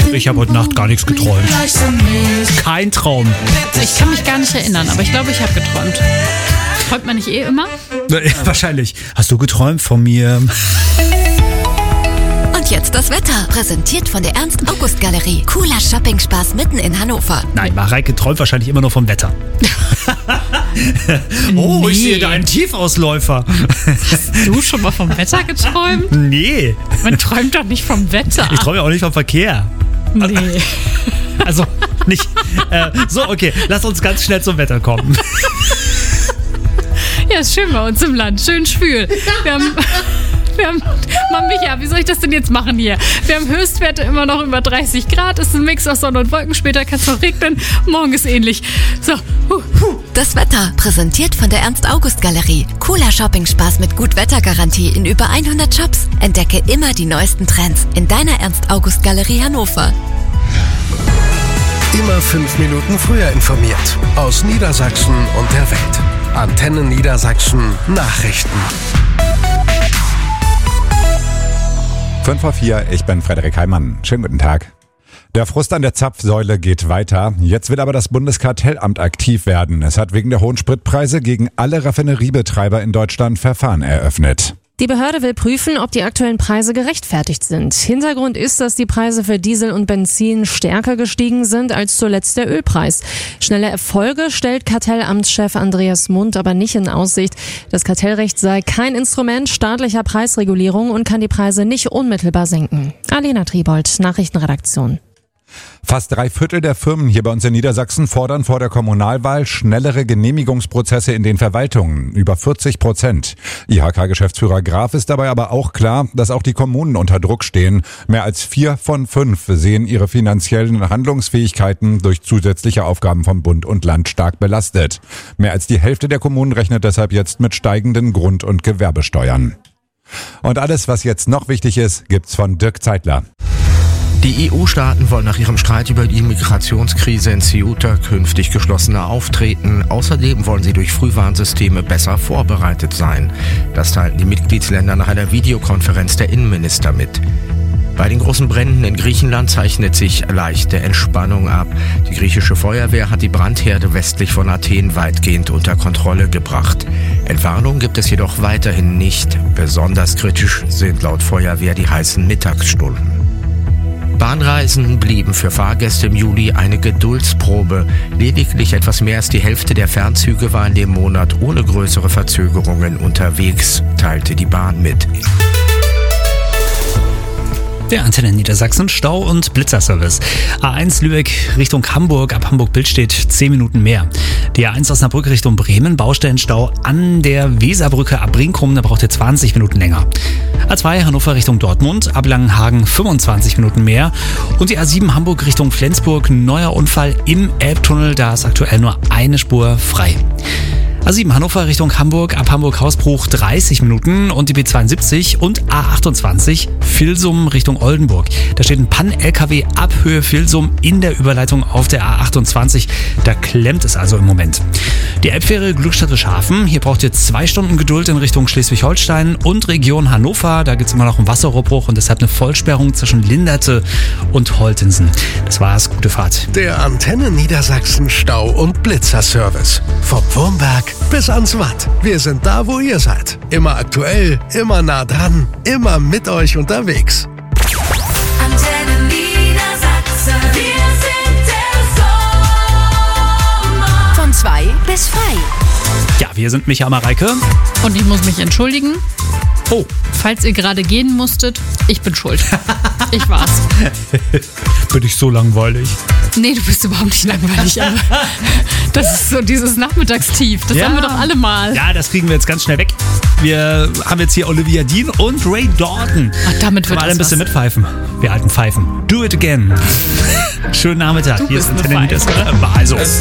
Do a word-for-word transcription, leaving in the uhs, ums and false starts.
Ich habe heute Nacht gar nichts geträumt. Kein Traum. Ich kann mich gar nicht erinnern, aber ich glaube, ich habe geträumt. Träumt man nicht eh immer? Ja, wahrscheinlich. Hast du geträumt von mir? Und jetzt das Wetter, präsentiert von der Ernst-August-Galerie. Cooler Shopping-Spaß mitten in Hannover. Nein, Mareike träumt wahrscheinlich immer nur vom Wetter. Oh, Nee. ich sehe da einen Tiefausläufer. Hast du schon mal vom Wetter geträumt? Nee, Man träumt doch nicht vom Wetter. ich träume ja auch nicht vom Verkehr. Nee. Also nicht. Äh, so, okay, lass uns ganz schnell zum Wetter kommen. Ja, ist schön bei uns im Land. Schön schwül. Wir haben... Wir haben, Mann, Micha, wie soll ich das denn jetzt machen hier? Wir haben Höchstwerte immer noch über dreißig Grad. Ist ein Mix aus Sonne und Wolken. Später kann es noch regnen. Morgen ist ähnlich. So, huh, huh. Das Wetter, präsentiert von der Ernst-August-Galerie. Cooler Shopping-Spaß mit Gut-Wetter-Garantie in über hundert Shops. Entdecke immer die neuesten Trends in deiner Ernst-August-Galerie Hannover. Immer fünf Minuten früher informiert. Aus Niedersachsen und der Welt. Antennen Niedersachsen Nachrichten. fünf vor vier, ich bin Frederik Heimann. Schönen guten Tag. Der Frust an der Zapfsäule geht weiter. Jetzt will aber das Bundeskartellamt aktiv werden. Es hat wegen der hohen Spritpreise gegen alle Raffineriebetreiber in Deutschland Verfahren eröffnet. Die Behörde will prüfen, ob die aktuellen Preise gerechtfertigt sind. Hintergrund ist, dass die Preise für Diesel und Benzin stärker gestiegen sind als zuletzt der Ölpreis. Schnelle Erfolge stellt Kartellamtschef Andreas Mund aber nicht in Aussicht. Das Kartellrecht sei kein Instrument staatlicher Preisregulierung und kann die Preise nicht unmittelbar senken. Alena Triebold, Nachrichtenredaktion. Fast drei Viertel der Firmen hier bei uns in Niedersachsen fordern vor der Kommunalwahl schnellere Genehmigungsprozesse in den Verwaltungen. Über vierzig Prozent. I H K-Geschäftsführer Graf ist dabei aber auch klar, dass auch die Kommunen unter Druck stehen. Mehr als vier von fünf sehen ihre finanziellen Handlungsfähigkeiten durch zusätzliche Aufgaben vom Bund und Land stark belastet. Mehr als die Hälfte der Kommunen rechnet deshalb jetzt mit steigenden Grund- und Gewerbesteuern. Und alles, was jetzt noch wichtig ist, gibt's von Dirk Zeitler. Die E U-Staaten wollen nach ihrem Streit über die Migrationskrise in Ceuta künftig geschlossener auftreten. Außerdem wollen sie durch Frühwarnsysteme besser vorbereitet sein. Das teilten die Mitgliedsländer nach einer Videokonferenz der Innenminister mit. Bei den großen Bränden in Griechenland zeichnet sich leichte Entspannung ab. Die griechische Feuerwehr hat die Brandherde westlich von Athen weitgehend unter Kontrolle gebracht. Entwarnung gibt es jedoch weiterhin nicht. Besonders kritisch sind laut Feuerwehr die heißen Mittagsstunden. Bahnreisen blieben für Fahrgäste im Juli eine Geduldsprobe. Lediglich etwas mehr als die Hälfte der Fernzüge war in dem Monat ohne größere Verzögerungen unterwegs, teilte die Bahn mit. Der Antenne Niedersachsen Stau- und Blitzerservice. A eins Lübeck Richtung Hamburg, ab Hamburg-Bild steht zehn Minuten mehr. Die A eins Osnabrück Richtung Bremen, Baustellenstau an der Weserbrücke ab Brinkum, da braucht ihr zwanzig Minuten länger. A zwei Hannover Richtung Dortmund, ab Langenhagen fünfundzwanzig Minuten mehr. Und die A sieben Hamburg Richtung Flensburg, neuer Unfall im Elbtunnel, da ist aktuell nur eine Spur frei. A sieben Hannover Richtung Hamburg, ab Hamburg-Hausbruch dreißig Minuten und die B zweiundsiebzig und A achtundzwanzig Vilsum Richtung Oldenburg. Da steht ein Pann-L K W ab Höhe Vilsum in der Überleitung auf der A achtundzwanzig. Da klemmt es also im Moment. Die Elbfähre Glückstadt-Schafen, hier braucht ihr zwei Stunden Geduld in Richtung Schleswig-Holstein und Region Hannover. Da gibt es immer noch einen Wasserrohrbruch und deshalb eine Vollsperrung zwischen Linderte und Holtensen. Das war's, gute Fahrt. Der Antenne Niedersachsen Stau- und Blitzerservice. Vom Wurmberg bis ans Watt. Wir sind da, wo ihr seid. Immer aktuell, immer nah dran, immer mit euch unterwegs. Antenne Niedersachsen. Wir sind der Sommer. Von zwei bis frei. Ja, wir sind Micha Mareike. Und ich muss mich entschuldigen. Oh. Falls ihr gerade gehen musstet, ich bin schuld. Ich war's. Bin ich so langweilig? Nee, du bist überhaupt nicht langweilig, aber das ist so dieses Nachmittagstief. Das Ja. haben wir doch alle mal. Ja, das kriegen wir jetzt ganz schnell weg. Wir haben jetzt hier Olivia Dean und Ray Dalton. Ach, damit Können wird wir alle ein das bisschen was. mitpfeifen. Wir alten Pfeifen. Do it again. Schönen Nachmittag. Du Hier ist bist eine Antenne Pfeife. Niedersachsen. Also.